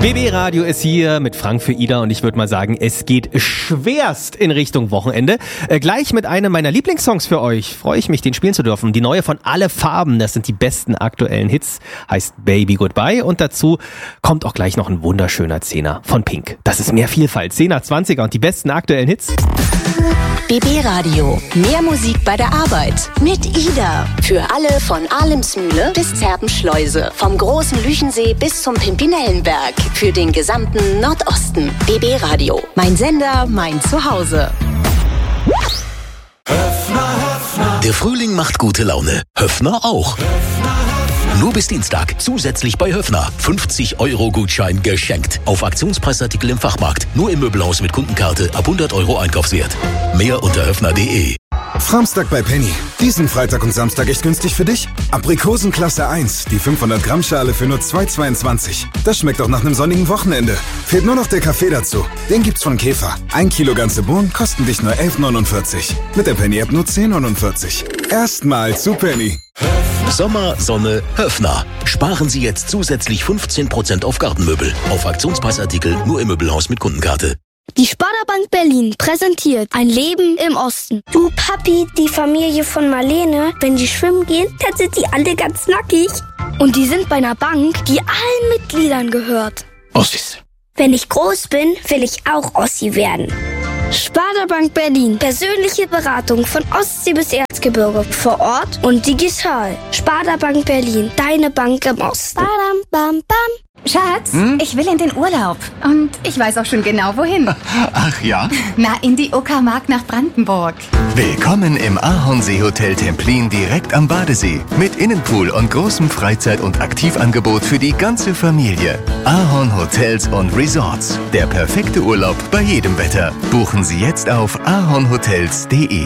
BB Radio ist hier mit Frank für Ida und ich würde mal sagen, es geht schwerst in Richtung Wochenende. Gleich mit einem meiner Lieblingssongs für euch. Freue ich mich, den spielen zu dürfen. Die neue von Alle Farben, das sind die besten aktuellen Hits, heißt Baby Goodbye. Und dazu kommt auch gleich noch ein wunderschöner Zehner von Pink. Das ist mehr Vielfalt, 10er, 20er und die besten aktuellen Hits. BB Radio, mehr Musik bei der Arbeit mit Ida. Für alle von Alemsmühle bis Zerpenschleuse, vom großen Lüchensee bis zum Pimpinellenberg, für den gesamten Nordosten. BB Radio, mein Sender, mein Zuhause. Der Frühling macht gute Laune. Höffner auch. Nur bis Dienstag zusätzlich bei Höffner 50-Euro-Gutschein geschenkt. Auf Aktionspreisartikel im Fachmarkt. Nur im Möbelhaus mit Kundenkarte ab 100 Euro Einkaufswert. Mehr unter höffner.de. Samstag bei Penny. Diesen Freitag und Samstag echt günstig für dich? Aprikosen Klasse 1, die 500 Gramm Schale für nur 2,22. Das schmeckt auch nach einem sonnigen Wochenende. Fehlt nur noch der Kaffee dazu. Den gibt's von Käfer. 1 Kilo ganze Bohnen kosten dich nur 11,49. Mit der Penny-App nur 10,49. Erstmal zu Penny. Sommer, Sonne, Höffner. Sparen Sie jetzt zusätzlich 15% auf Gartenmöbel. Auf Aktionspreisartikel nur im Möbelhaus mit Kundenkarte. Die Sparda-Bank Berlin präsentiert ein Leben im Osten. Du Papi, die Familie von Marlene, wenn die schwimmen gehen, dann sind die alle ganz nackig. Und die sind bei einer Bank, die allen Mitgliedern gehört. Ossis. Wenn ich groß bin, will ich auch Ossi werden. Sparda-Bank Berlin. Persönliche Beratung von Ostsee bis Erzgebirge. Vor Ort und digital. Sparda-Bank Berlin. Deine Bank im Osten. Badam, bam, bam. Schatz, ich will in den Urlaub. Und ich weiß auch schon genau, wohin. Ach ja? Na, in die Uckermark nach Brandenburg. Willkommen im Ahornsee-Hotel Templin direkt am Badesee. Mit Innenpool und großem Freizeit- und Aktivangebot für die ganze Familie. Ahorn Hotels und Resorts. Der perfekte Urlaub bei jedem Wetter. Buchen Sie jetzt auf ahornhotels.de.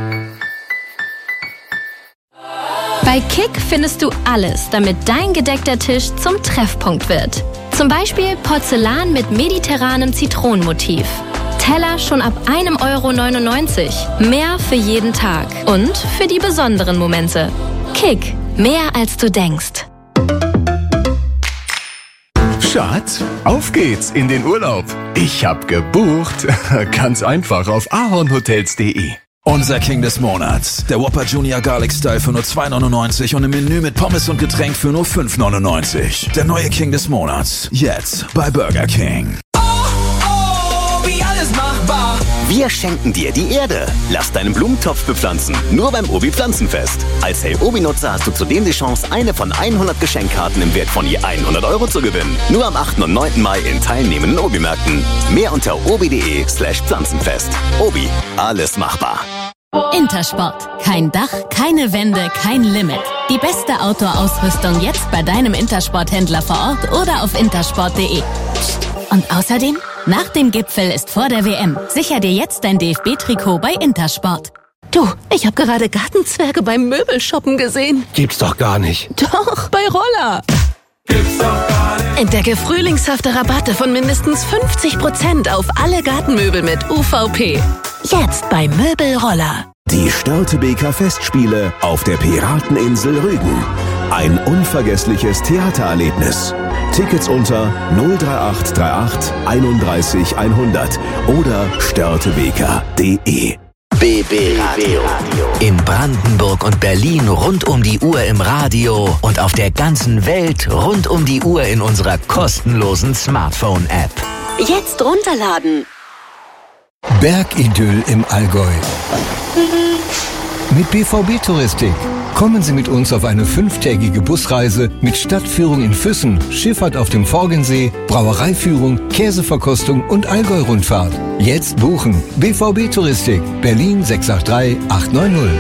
Bei Kick findest du alles, damit dein gedeckter Tisch zum Treffpunkt wird. Zum Beispiel Porzellan mit mediterranem Zitronenmotiv. Teller schon ab 1,99 €. Mehr für jeden Tag und für die besonderen Momente. Kick, mehr als du denkst. Schatz, auf geht's in den Urlaub. Ich hab gebucht. Ganz einfach auf ahornhotels.de. Unser King des Monats. Der Whopper Junior Garlic Style für nur 2,99 € und im Menü mit Pommes und Getränk für nur 5,99 €. Der neue King des Monats. Jetzt bei Burger King. Wie alles machbar. Wir schenken dir die Erde. Lass deinen Blumentopf bepflanzen. Nur beim Obi Pflanzenfest. Als Hey Obi-Nutzer hast du zudem die Chance, eine von 100 Geschenkkarten im Wert von je 100 € zu gewinnen. Nur am 8. und 9. Mai in teilnehmenden Obi-Märkten. Mehr unter obi.de/Pflanzenfest. Obi, alles machbar. Intersport. Kein Dach, keine Wände, kein Limit. Die beste Outdoor-Ausrüstung jetzt bei deinem Intersport-Händler vor Ort oder auf intersport.de. Und außerdem, nach dem Gipfel ist vor der WM. Sicher dir jetzt dein DFB-Trikot bei Intersport. Du, ich habe gerade Gartenzwerge beim Möbelshoppen gesehen. Gibt's doch gar nicht. Doch, bei Roller. Gibt's doch gar nicht. Entdecke frühlingshafte Rabatte von mindestens 50% auf alle Gartenmöbel mit UVP. Jetzt bei Möbelroller. Die Störtebeker Festspiele auf der Pirateninsel Rügen. Ein unvergessliches Theatererlebnis. Tickets unter 03838 31 100 oder störtebeker.de. BB Radio. In Brandenburg und Berlin rund um die Uhr im Radio und auf der ganzen Welt rund um die Uhr in unserer kostenlosen Smartphone-App. Jetzt runterladen. Bergidyll im Allgäu. Mit BVB Touristik. Kommen Sie mit uns auf eine 5-tägige Busreise mit Stadtführung in Füssen, Schifffahrt auf dem Forgensee, Brauereiführung, Käseverkostung und Allgäu-Rundfahrt. Jetzt buchen. BVB Touristik. Berlin 683 890.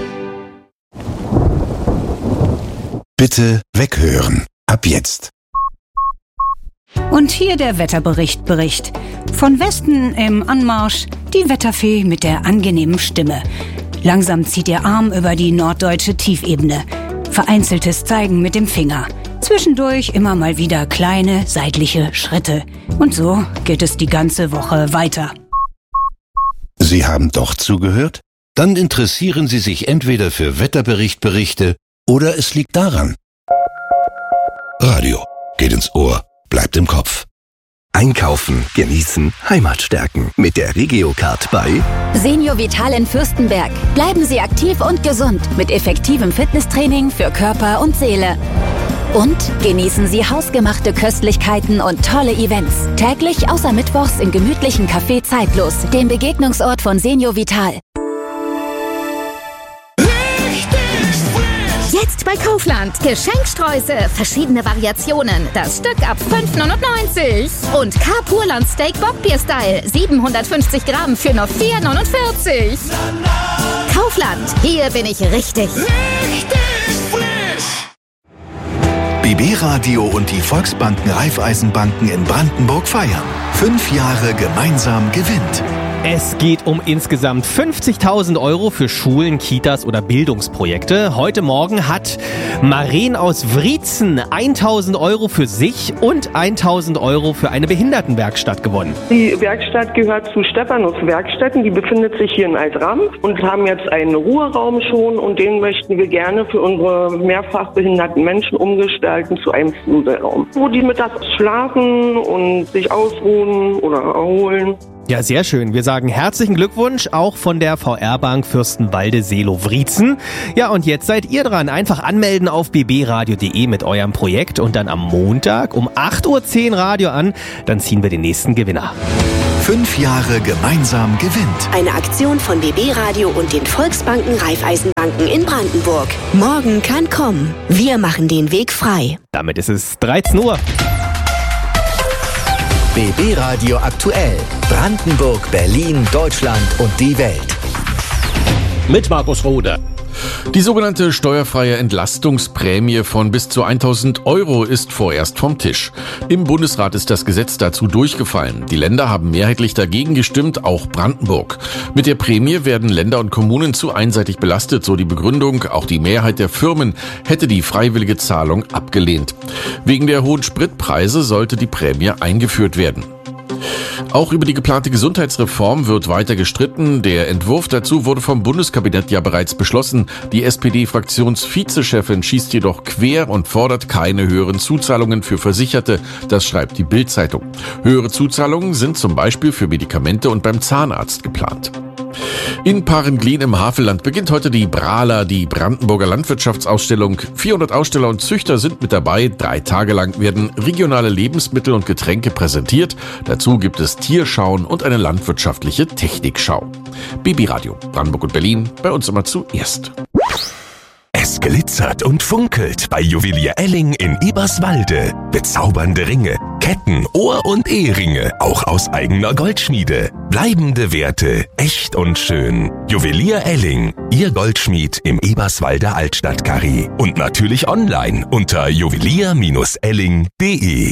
Bitte weghören. Ab jetzt. Und hier der Wetterbericht. Von Westen im Anmarsch die Wetterfee mit der angenehmen Stimme. Langsam zieht ihr Arm über die norddeutsche Tiefebene. Vereinzeltes Zeigen mit dem Finger. Zwischendurch immer mal wieder kleine seitliche Schritte. Und so geht es die ganze Woche weiter. Sie haben doch zugehört? Dann interessieren Sie sich entweder für Wetterberichte oder es liegt daran. Radio geht ins Ohr, bleibt im Kopf. Einkaufen, genießen, Heimat stärken. Mit der Regiocard bei Senior Vital in Fürstenberg. Bleiben Sie aktiv und gesund mit effektivem Fitnesstraining für Körper und Seele. Und genießen Sie hausgemachte Köstlichkeiten und tolle Events. Täglich außer Mittwochs im gemütlichen Café Zeitlos, dem Begegnungsort von Senior Vital. Jetzt bei Kaufland. Geschenkstreusel, verschiedene Variationen. Das Stück ab 5,99. Und Carpurland Steak Bockbier-Style, 750 Gramm für nur 4,49. Kaufland, hier bin ich richtig. BB Radio und die Volksbanken Raiffeisenbanken in Brandenburg feiern. 5 Jahre gemeinsam gewinnt. Es geht um insgesamt 50.000 Euro für Schulen, Kitas oder Bildungsprojekte. Heute Morgen hat Maren aus Wriezen 1.000 Euro für sich und 1.000 Euro für eine Behindertenwerkstatt gewonnen. Die Werkstatt gehört zu Stephanus Werkstätten. Die befindet sich hier in Altram und haben jetzt einen Ruheraum schon. Und den möchten wir gerne für unsere mehrfach behinderten Menschen umgestalten zu einem Fluselraum, wo die mittags schlafen und sich ausruhen oder erholen. Ja, sehr schön. Wir sagen herzlichen Glückwunsch auch von der VR-Bank Fürstenwalde-Seelow-Wriezen. Ja, und jetzt seid ihr dran. Einfach anmelden auf bbradio.de mit eurem Projekt und dann am Montag um 8.10 Uhr Radio an. Dann ziehen wir den nächsten Gewinner. 5 Jahre gemeinsam gewinnt. Eine Aktion von BB Radio und den Volksbanken Raiffeisenbanken in Brandenburg. Morgen kann kommen. Wir machen den Weg frei. Damit ist es 13 Uhr. BB Radio aktuell. Brandenburg, Berlin, Deutschland und die Welt. Mit Markus Rode. Die sogenannte steuerfreie Entlastungsprämie von bis zu 1.000 Euro ist vorerst vom Tisch. Im Bundesrat ist das Gesetz dazu durchgefallen. Die Länder haben mehrheitlich dagegen gestimmt, auch Brandenburg. Mit der Prämie werden Länder und Kommunen zu einseitig belastet, so die Begründung. Auch die Mehrheit der Firmen hätte die freiwillige Zahlung abgelehnt. Wegen der hohen Spritpreise sollte die Prämie eingeführt werden. Auch über die geplante Gesundheitsreform wird weiter gestritten. Der Entwurf dazu wurde vom Bundeskabinett ja bereits beschlossen. Die SPD-Fraktionsvizechefin schießt jedoch quer und fordert keine höheren Zuzahlungen für Versicherte. Das schreibt die Bild-Zeitung. Höhere Zuzahlungen sind zum Beispiel für Medikamente und beim Zahnarzt geplant. In Parenglin im Havelland beginnt heute die BRALA, die Brandenburger Landwirtschaftsausstellung. 400 Aussteller und Züchter sind mit dabei. 3 Tage lang werden regionale Lebensmittel und Getränke präsentiert. Dazu gibt es Tierschauen und eine landwirtschaftliche Technikschau. BB Radio, Brandenburg und Berlin, bei uns immer zuerst. Es glitzert und funkelt bei Juwelier Elling in Eberswalde. Bezaubernde Ringe, Ketten, Ohr- und Eheringe, auch aus eigener Goldschmiede. Bleibende Werte, echt und schön. Juwelier Elling, Ihr Goldschmied im Eberswalder Altstadt-Karree. Und natürlich online unter juwelier-elling.de.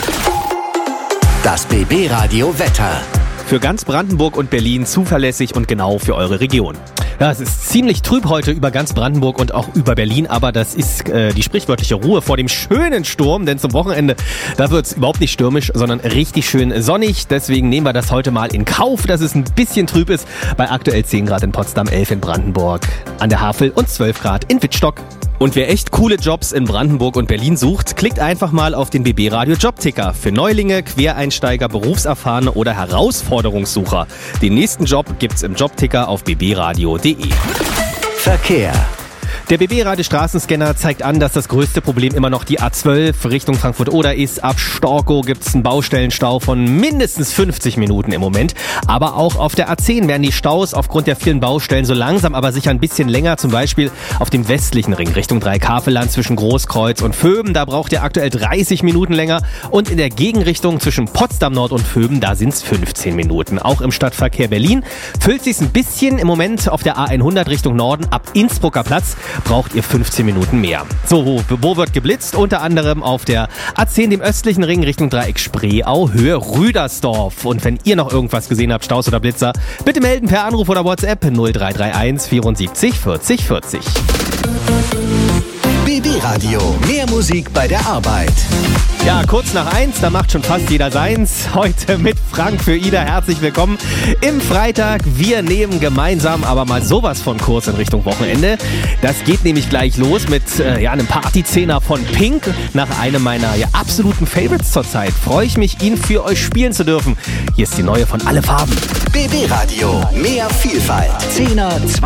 Das BB Radio Wetter. Für ganz Brandenburg und Berlin zuverlässig und genau für eure Region. Ja, es ist ziemlich trüb heute über ganz Brandenburg und auch über Berlin, aber das ist die sprichwörtliche Ruhe vor dem schönen Sturm, denn zum Wochenende, da wird es überhaupt nicht stürmisch, sondern richtig schön sonnig. Deswegen nehmen wir das heute mal in Kauf, dass es ein bisschen trüb ist. Bei aktuell 10 Grad in Potsdam, 11 in Brandenburg, an der Havel und 12 Grad in Wittstock. Und wer echt coole Jobs in Brandenburg und Berlin sucht, klickt einfach mal auf den BB Radio Jobticker. Für Neulinge, Quereinsteiger, Berufserfahrene oder Herausforderungssucher. Den nächsten Job gibt's im Jobticker auf bbradio.de. Verkehr. Der BB-Radio Straßenscanner zeigt an, dass das größte Problem immer noch die A12 Richtung Frankfurt-Oder ist. Ab Storkow gibt's einen Baustellenstau von mindestens 50 Minuten im Moment. Aber auch auf der A10 werden die Staus aufgrund der vielen Baustellen so langsam, aber sicher ein bisschen länger. Zum Beispiel auf dem westlichen Ring Richtung Dreikafelland zwischen Großkreuz und Vöben. Da braucht ihr aktuell 30 Minuten länger. Und in der Gegenrichtung zwischen Potsdam Nord und Vöben, da sind's 15 Minuten. Auch im Stadtverkehr Berlin füllt sich's ein bisschen im Moment auf der A100 Richtung Norden ab Innsbrucker Platz. Braucht ihr 15 Minuten mehr. So, wo wird geblitzt? Unter anderem auf der A10, dem östlichen Ring Richtung Dreieck Spreeau, Höhe Rüdersdorf. Und wenn ihr noch irgendwas gesehen habt, Staus oder Blitzer, bitte melden per Anruf oder WhatsApp 0331 74 40 40. BB Radio. Mehr Musik bei der Arbeit. Ja, kurz nach 1, da macht schon fast jeder seins. Heute mit Frank für Ida. Herzlich willkommen im Freitag. Wir nehmen gemeinsam aber mal sowas von Kurs in Richtung Wochenende. Das geht nämlich gleich los mit einem Partyzehner von Pink. Nach einem meiner absoluten Favorites zurzeit. Freue ich mich, ihn für euch spielen zu dürfen. Hier ist die neue von Alle Farben. BB Radio. Mehr Vielfalt. 10er,